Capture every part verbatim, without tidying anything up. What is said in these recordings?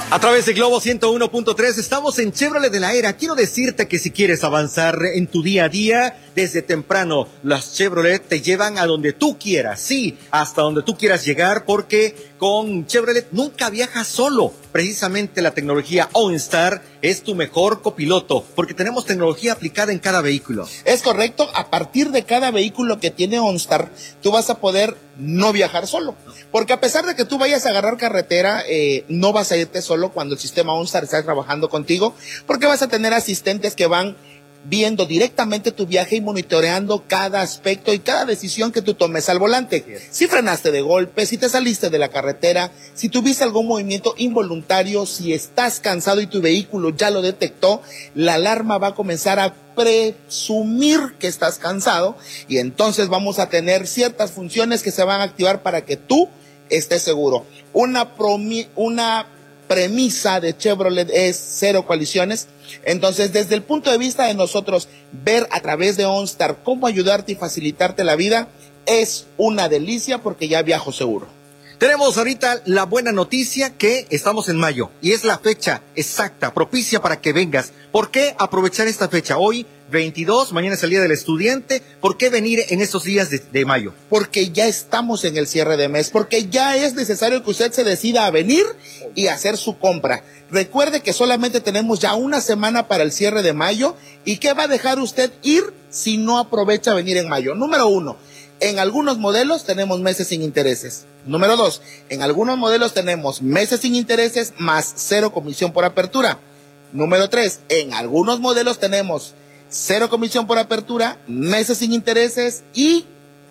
A través de Globo ciento uno punto tres estamos en Chevrolet de la Era. Quiero decirte que si quieres avanzar en tu día a día, desde temprano, las Chevrolet te llevan a donde tú quieras, sí, hasta donde tú quieras llegar, porque con Chevrolet nunca viajas solo. Precisamente la tecnología OnStar es tu mejor copiloto, porque tenemos tecnología aplicada en cada vehículo. Es correcto, a partir de cada vehículo que tiene OnStar, tú vas a poder no viajar solo. Porque a pesar de que tú vayas a agarrar carretera, eh, no vas a irte solo cuando el sistema OnStar está trabajando contigo, porque vas a tener asistentes que van viendo directamente tu viaje y monitoreando cada aspecto y cada decisión que tú tomes al volante. Si frenaste de golpe, si te saliste de la carretera, si tuviste algún movimiento involuntario, si estás cansado y tu vehículo ya lo detectó, la alarma va a comenzar a presumir que estás cansado y entonces vamos a tener ciertas funciones que se van a activar para que tú estés seguro. Una, promi una premisa de Chevrolet es cero colisiones. Entonces, desde el punto de vista de nosotros, ver a través de OnStar cómo ayudarte y facilitarte la vida es una delicia porque ya viajo seguro. Tenemos ahorita la buena noticia que estamos en mayo y es la fecha exacta, propicia para que vengas. ¿Por qué aprovechar esta fecha? Hoy, veintidós, mañana es el Día del Estudiante. ¿Por qué venir en estos días de, de mayo? Porque ya estamos en el cierre de mes, porque ya es necesario que usted se decida a venir y hacer su compra. Recuerde que solamente tenemos ya una semana para el cierre de mayo. ¿Y qué va a dejar usted ir si no aprovecha venir en mayo? Número uno, en algunos modelos tenemos meses sin intereses. Número dos, en algunos modelos tenemos meses sin intereses más cero comisión por apertura. Número tres, en algunos modelos tenemos cero comisión por apertura, meses sin intereses y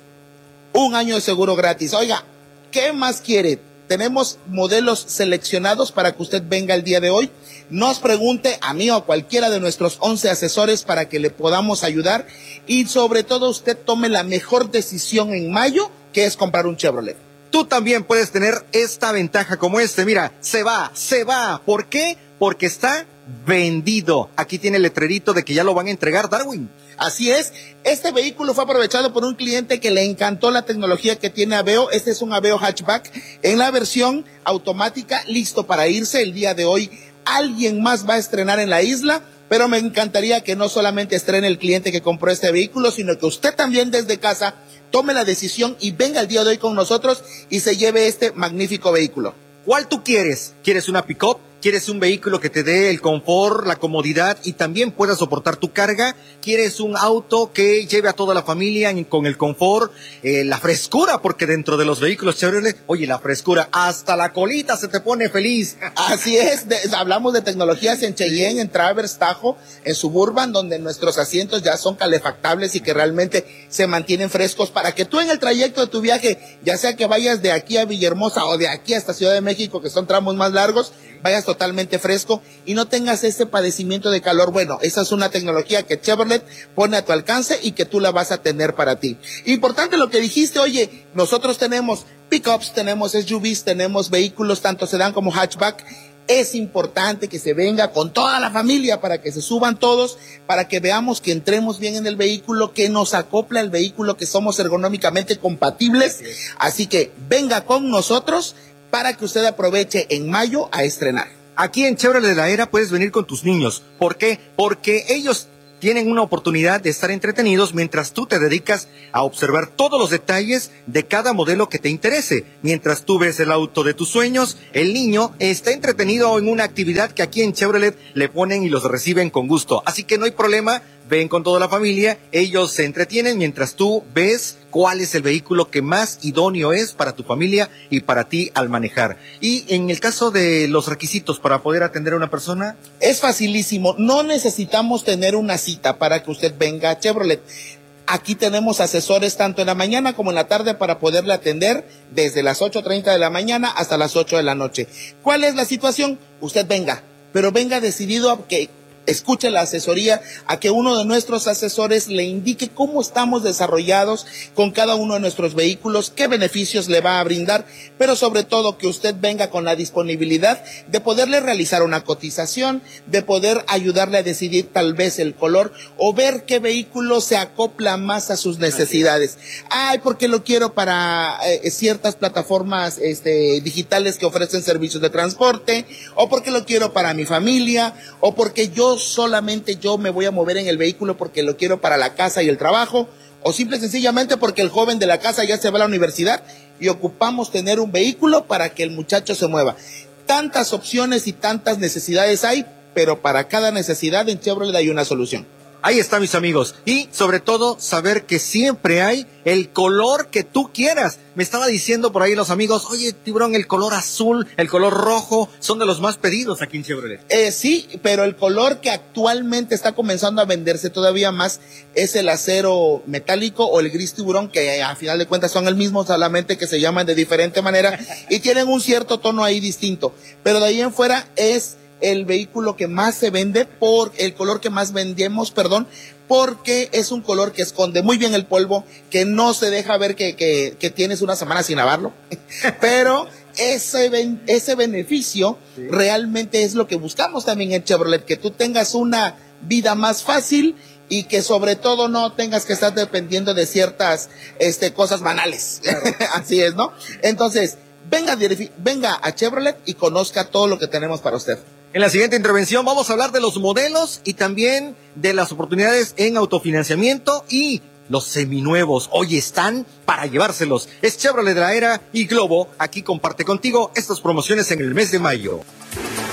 un año de seguro gratis. Oiga, ¿qué más quiere? Tenemos modelos seleccionados para que usted venga el día de hoy. Nos pregunte a mí o a cualquiera de nuestros once asesores para que le podamos ayudar y sobre todo usted tome la mejor decisión en mayo, que es comprar un Chevrolet. Tú también puedes tener esta ventaja como este. Mira, se va, se va. ¿Por qué? Porque está vendido. Aquí tiene el letrerito de que ya lo van a entregar, Darwin. Así es, este vehículo fue aprovechado por un cliente que le encantó la tecnología que tiene Aveo. Este es un Aveo hatchback en la versión automática, listo para irse el día de hoy. Alguien más va a estrenar en la isla, pero me encantaría que no solamente estrene el cliente que compró este vehículo, sino que usted también desde casa tome la decisión y venga el día de hoy con nosotros y se lleve este magnífico vehículo. ¿Cuál tú quieres? ¿Quieres una pick-up? ¿Quieres un vehículo que te dé el confort, la comodidad y también pueda soportar tu carga? ¿Quieres un auto que lleve a toda la familia con el confort, eh, la frescura? Porque dentro de los vehículos Chevrolet, oye, la frescura, hasta la colita se te pone feliz. Así es, de, hablamos de tecnologías en Cheyenne, en Traverse, Tahoe, en Suburban, donde nuestros asientos ya son calefactables y que realmente se mantienen frescos para que tú en el trayecto de tu viaje, ya sea que vayas de aquí a Villahermosa o de aquí hasta Ciudad de México, que son tramos más largos, vayas totalmente fresco y no tengas ese padecimiento de calor. Bueno, esa es una tecnología que Chevrolet pone a tu alcance y que tú la vas a tener para ti. Importante lo que dijiste, oye, nosotros tenemos pickups, tenemos S U Vs, tenemos vehículos tanto sedán como hatchback. Es importante que se venga con toda la familia para que se suban todos, para que veamos que entremos bien en el vehículo, que nos acopla el vehículo, que somos ergonómicamente compatibles. Así que venga con nosotros para que usted aproveche en mayo a estrenar. Aquí en Chevrolet de la Era puedes venir con tus niños. ¿Por qué? Porque ellos tienen una oportunidad de estar entretenidos mientras tú te dedicas a observar todos los detalles de cada modelo que te interese. Mientras tú ves el auto de tus sueños, el niño está entretenido en una actividad que aquí en Chevrolet le ponen y los reciben con gusto. Así que no hay problema, ven con toda la familia, ellos se entretienen mientras tú ves cuál es el vehículo que más idóneo es para tu familia y para ti al manejar. Y en el caso de los requisitos para poder atender a una persona, es facilísimo, no necesitamos tener una cita para que usted venga a Chevrolet. Aquí tenemos asesores tanto en la mañana como en la tarde para poderle atender desde las ocho treinta de la mañana hasta las ocho de la noche. ¿Cuál es la situación? Usted venga, pero venga decidido a que escuche la asesoría, a que uno de nuestros asesores le indique cómo estamos desarrollados con cada uno de nuestros vehículos, qué beneficios le va a brindar, pero sobre todo que usted venga con la disponibilidad de poderle realizar una cotización, de poder ayudarle a decidir tal vez el color o ver qué vehículo se acopla más a sus necesidades. Ay, porque lo quiero para eh, ciertas plataformas este, digitales que ofrecen servicios de transporte, o porque lo quiero para mi familia, o porque yo solamente yo me voy a mover en el vehículo porque lo quiero para la casa y el trabajo, o simple y sencillamente porque el joven de la casa ya se va a la universidad y ocupamos tener un vehículo para que el muchacho se mueva. Tantas opciones y tantas necesidades hay, pero para cada necesidad en Chevrolet hay una solución. Ahí está, mis amigos. Y sobre todo, saber que siempre hay el color que tú quieras. Me estaba diciendo por ahí los amigos, oye, Tiburón, el color azul, el color rojo, son de los más pedidos aquí en Chevrolet. Eh, sí, pero el color que actualmente está comenzando a venderse todavía más es el acero metálico o el gris tiburón, que a final de cuentas son el mismo, solamente que se llaman de diferente manera y tienen un cierto tono ahí distinto. Pero de ahí en fuera es el vehículo que más se vende, por el color que más vendemos, perdón, porque es un color que esconde muy bien el polvo, que no se deja ver que, que, que tienes una semana sin lavarlo, pero ese, ben, ese beneficio sí. realmente es lo que buscamos también en Chevrolet, que tú tengas una vida más fácil y que sobre todo no tengas que estar dependiendo de ciertas este, cosas banales. Claro. Así es, ¿no? Entonces, venga, venga a Chevrolet y conozca todo lo que tenemos para usted. En la siguiente intervención vamos a hablar de los modelos y también de las oportunidades en autofinanciamiento y los seminuevos. Hoy están para llevárselos. Es Chevrolet de la Era y Globo. Aquí comparte contigo estas promociones en el mes de mayo.